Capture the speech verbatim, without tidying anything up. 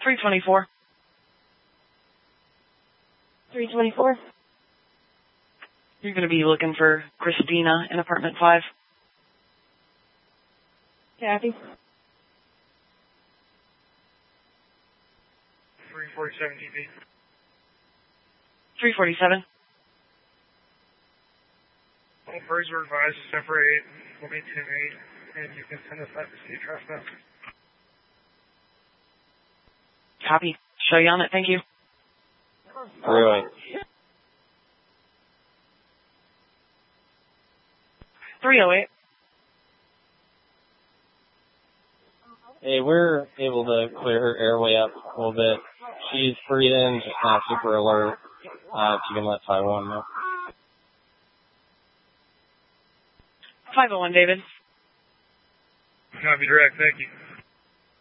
three twenty-four. three twenty-four. You're going to be looking for Christina in apartment five. Kathy. three forty-seven T P. three forty-seven. All birds were advised to separate. We'll be ten eight, and you can send us that receipt trespass. Copy. Show you on it. Thank you. Really? three oh eight. Hey, we're able to clear her airway up a little bit. She's breathing, just not super alert. Uh, if you can let five one know. five oh one, David. Copy direct. Thank you.